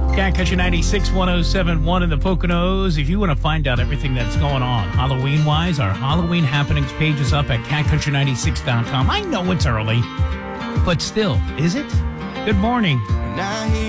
Cat Country 96, 107.1 in the Poconos. If you want to find out everything that's going on Halloween-wise, our Halloween happenings page is up at catcountry96.com. I know it's early, but still, is it? Good morning. Now